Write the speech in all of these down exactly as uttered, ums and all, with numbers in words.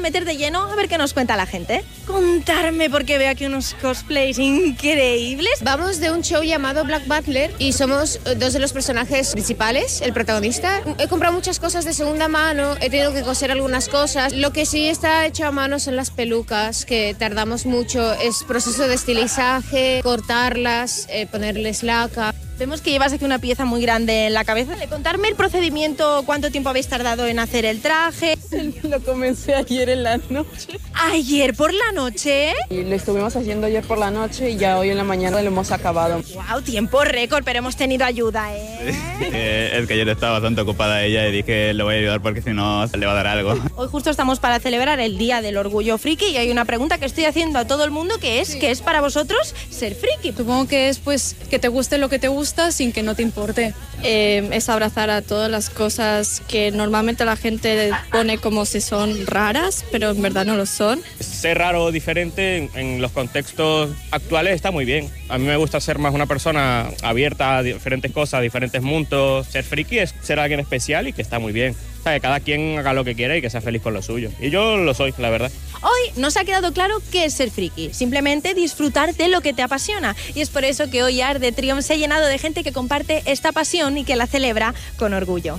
meter de lleno a ver qué nos cuenta la gente. Contarme, porque veo aquí unos cosplays increíbles. Vamos de un show llamado Black Butler y somos dos de los personajes principales, el protagonista. He comprado muchas cosas de segunda mano, he tenido que coser algunas cosas. Lo que sí está hecho a mano son las pelucas, que tardamos mucho. Es proceso de estilizaje, cortarlas, eh, ponerles laca. Vemos que llevas aquí una pieza muy grande en la cabeza. Contarme el procedimiento, cuánto tiempo habéis tardado en hacer el traje. Lo comencé ayer en la noche. ¿Ayer por la noche? Y lo estuvimos haciendo ayer por la noche y ya hoy en la mañana lo hemos acabado. Wow, tiempo récord, pero hemos tenido ayuda, ¿eh? eh es que ayer estaba bastante ocupada ella y dije le voy a ayudar porque si no le va a dar algo. Hoy justo estamos para celebrar el Día del Orgullo Friki y hay una pregunta que estoy haciendo a todo el mundo que es, sí. ¿qué es para vosotros ser friki? Supongo que es pues que te guste lo que te gusta sin que no te importe. Eh, es abrazar a todas las cosas que normalmente la gente pone como si son raras, pero en verdad no lo son. Ser raro o diferente en, en los contextos actuales está muy bien. A mí me gusta ser más una persona abierta a diferentes cosas, a diferentes mundos. Ser friki es ser alguien especial y que está muy bien. O sea, que cada quien haga lo que quiera y que sea feliz con lo suyo. Y yo lo soy, la verdad. Hoy nos ha quedado claro qué es ser friki. Simplemente disfrutar de lo que te apasiona. Y es por eso que hoy Arc de Triumph se ha llenado de gente que comparte esta pasión y que la celebra con orgullo.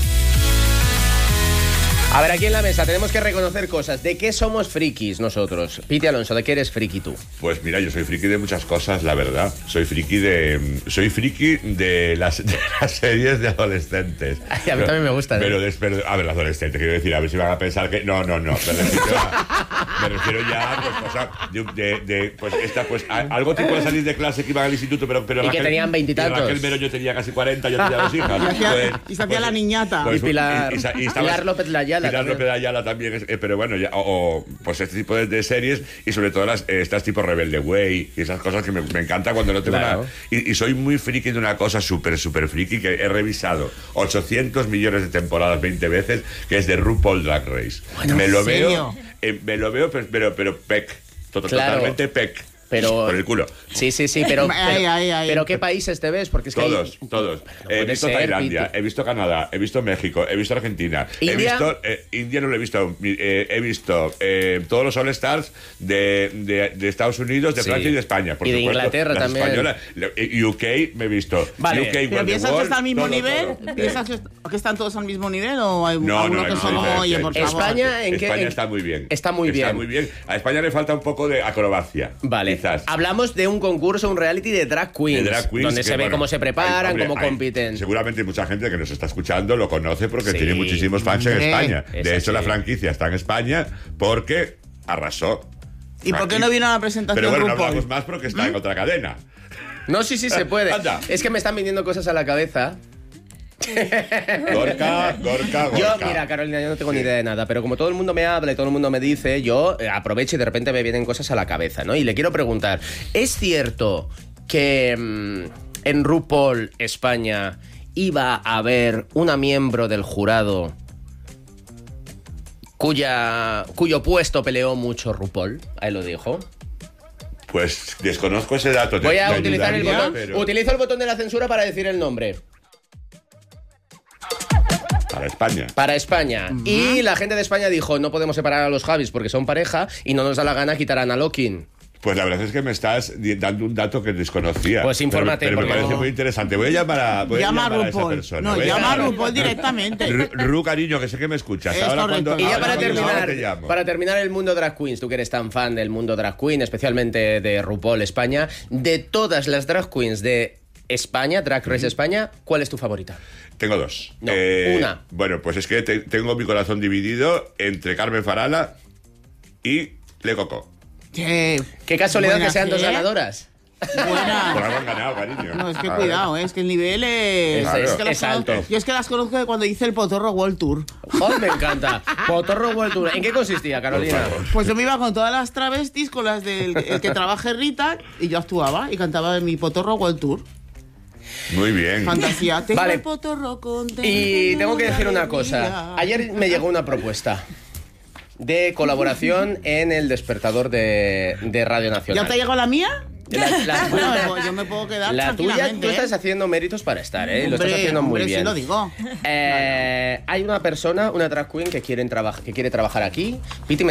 A ver, aquí en la mesa tenemos que reconocer cosas. ¿De qué somos frikis nosotros? Piti Alonso, ¿de qué eres friki tú? Pues mira, yo soy friki de muchas cosas, la verdad. Soy friki de... Soy friki de las, de las series de adolescentes. Ay, a mí pero, también me gustan. Pero, ¿eh? pero, a ver, adolescentes, quiero decir, a ver si van a pensar que... No, no, no. Me refiero, a, me refiero ya pues, cosas de, de, de... Pues esta, pues a, algo tipo de salir de clase que iban al instituto, pero... pero y Raquel, que tenían veintitantos. Raquel Mero yo tenía casi cuarenta, yo tenía dos hijas. Y, hacía, pues, y se hacía pues, la niñata. y Pues, Pilar, y, y, y estaba, Pilar López de Ayala. Pilar López de Ayala también, es, eh, pero bueno, ya, o, o pues este tipo de, de series y sobre todo las, eh, estas tipo Rebelde Way y esas cosas que me, me encanta cuando no tengo claro. nada. Y, y soy muy friki de una cosa súper, súper friki que he revisado ochocientos millones de temporadas veinte veces, que es de RuPaul Drag Race. Bueno, me lo ¿en serio? veo, eh, me lo veo, pero, pero, pero pec, to- Claro. totalmente pec. Pero, por el culo. Sí, sí, sí, pero, pero, ay, ay, ay. pero ¿qué países te ves? Porque es que todos, hay... todos. No he visto ser, Tailandia, Piti. he visto Canadá, he visto México, he visto Argentina. ¿India? He visto, eh, India no lo he visto. Eh, he visto eh, todos los All-Stars de, de, de Estados Unidos, de Sí. Francia y de España. Por Y de supuesto, Inglaterra las también. españolas. U K me he visto. Vale. U K, ¿Pero Wonderwall, piensas que está al mismo todo, nivel? todo. ¿Piensas que, que están todos al mismo nivel o hay No, alguno no, que no, son, no, oye, no, por no. favor? España, ¿en qué? España en- está muy bien. Está muy bien. Está muy bien. A España le falta un poco de acrobacia. Vale. Quizás. Hablamos de un concurso, un reality de drag queens, De drag queens, donde que, se ve bueno, cómo se preparan, hay- hombre, cómo hay- compiten. Seguramente mucha gente que nos está escuchando lo conoce porque Sí. tiene muchísimos fans en Hombre, España. es De hecho, así. la franquicia está en España porque arrasó. ¿Y por qué Aquí. no vino a la presentación Pero bueno, no RuPaul? hablamos más porque está en otra cadena. No, sí, sí se puede. Anda. Es que me están viniendo cosas a la cabeza. Gorka, Gorka, Gorka. Yo, mira, Carolina, yo no tengo ni idea de nada, pero como todo el mundo me habla y todo el mundo me dice, yo eh, aprovecho y de repente me vienen cosas a la cabeza, ¿no? Y le quiero preguntar, ¿es cierto que mmm, en RuPaul España iba a haber una miembro del jurado cuya, cuyo puesto peleó mucho RuPaul? Ahí lo dijo. Pues desconozco ese dato. Voy a Te utilizar el ayudaría, botón. pero Utilizo el botón de la censura para decir el nombre. Para España. Para España. Uh-huh. Y la gente de España dijo, no podemos separar a los Javis porque son pareja y no nos da la gana quitar a Ana Lokin. Pues la verdad es que me estás dando un dato que desconocía. Pues infórmate. Pero, pero me parece no. muy interesante. Voy a llamar a, voy Llama a, llamar a a esa RuPaul. persona. No, Voy llama a llamar- RuPaul directamente. Ru, Ru, cariño, que sé que me escuchas. Es Ahora correcto. cuando, Y ya ahora para cuando llamo, terminar, te llamo. para terminar el mundo drag queens, tú que eres tan fan del mundo drag queen, especialmente de RuPaul España, de todas las drag queens de España, Drag Race España, ¿cuál es tu favorita? Tengo dos. No, Eh, una. Bueno, pues es que te- tengo mi corazón dividido entre Carmen Farala y Le Coco. Che, Qué casualidad buena, que sean dos ¿eh? ganadoras. Por Buena. algo han ganado, cariño. No, es que A cuidado, ¿eh? Es que el nivel es... Es- es- que las es alto. conozco- Yo es que las conozco de cuando hice el Potorro World Tour. Joder, me encanta. Potorro World Tour. ¿En qué consistía, Carolina? Por favor. Pues yo me iba con todas las travestis, con las del el que trabaje Rita, y yo actuaba y cantaba en mi Potorro World Tour. Muy bien. Fantasía. Tengo Vale. el potorro contento Y tengo que de decir una alegría. cosa. Ayer me llegó una propuesta de colaboración en el despertador de, de Radio Nacional. ¿Ya te ha llegado la mía? La, la Bueno, tuya, pues yo me puedo quedar la tuya, tranquilamente, tú ¿eh? estás haciendo méritos para estar, ¿eh? Lo Hombre, estás haciendo muy hombre, bien. sí lo digo. Eh, hay una persona, una drag queen que quiere, traba- que quiere trabajar aquí. Piti,